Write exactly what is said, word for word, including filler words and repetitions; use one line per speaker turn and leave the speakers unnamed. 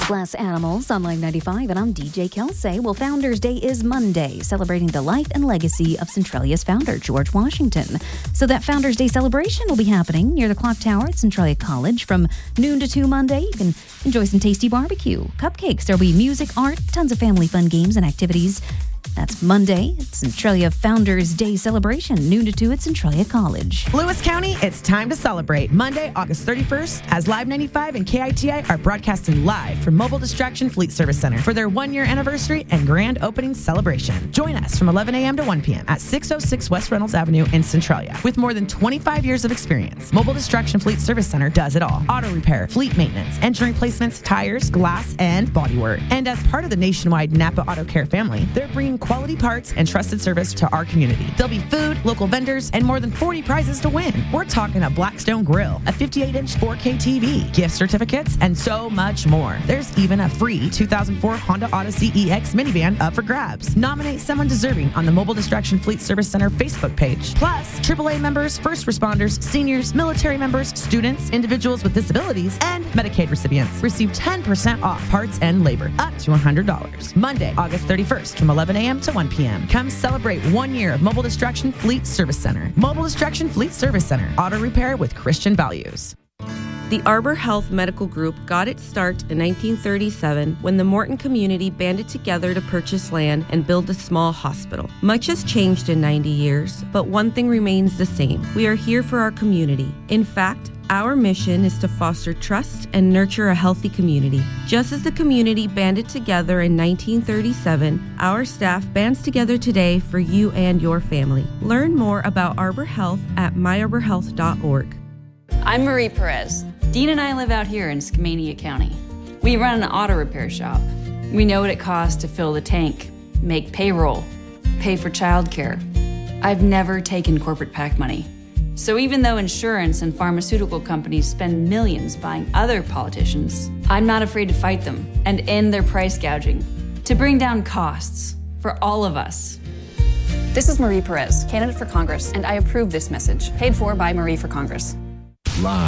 It's Glass Animals on Live ninety-five, and I'm D J Kelsey. Well, Founders Day is Monday, celebrating the life and legacy of Centralia's founder, George Washington. So that Founders Day celebration will be happening near the Clock Tower at Centralia College from noon to two Monday. You can enjoy some tasty barbecue, cupcakes. There'll be music, art, tons of family fun games and activities. That's Monday. It's Centralia Founders Day celebration, noon to two at Centralia College.
Lewis County, it's time to celebrate. Monday, August thirty-first, as Live ninety-five and K I T I are broadcasting live from Mobile Distraction Fleet Service Center for their one-year anniversary and grand opening celebration. Join us from eleven a.m. to one p.m. at six oh six West Reynolds Avenue in Centralia. With more than twenty-five years of experience, Mobile Distraction Fleet Service Center does it all. Auto repair, fleet maintenance, engine replacements, tires, glass, and bodywork. And as part of the nationwide Napa Auto Care family, they're bringing quality parts and trusted service to our community. There'll be food, local vendors, and more than forty prizes to win. We're talking a Blackstone grill, a fifty-eight inch four K T V, gift certificates, and so much more. There's even a free two thousand four Honda Odyssey E X minivan up for grabs. Nominate someone deserving on the Mobile Distraction Fleet Service Center Facebook page. Plus, triple A members, first responders, seniors, military members, students, individuals with disabilities, and Medicaid recipients receive ten percent off parts and labor, up to one hundred dollars. Monday, August thirty-first, from eleven a.m. to one p.m. Come celebrate one year of Mobile Distraction Fleet Service Center. Mobile Distraction Fleet Service Center. Auto repair with Christian values.
The Arbor Health Medical Group got its start in nineteen thirty-seven when the Morton community banded together to purchase land and build a small hospital. Much has changed in ninety years, but one thing remains the same. We are here for our community. In fact, our mission is to foster trust and nurture a healthy community. Just as the community banded together in nineteen thirty-seven, our staff bands together today for you and your family. Learn more about Arbor Health at my arbor health dot org.
I'm Marie Perez. Dean and I live out here in Skamania County. We run an auto repair shop. We know what it costs to fill the tank, make payroll, pay for childcare. I've never taken corporate PAC money. So even though insurance and pharmaceutical companies spend millions buying other politicians, I'm not afraid to fight them and end their price gouging to bring down costs for all of us.
This is Marie Perez, candidate for Congress, and I approve this message, paid for by Marie for Congress.
Live.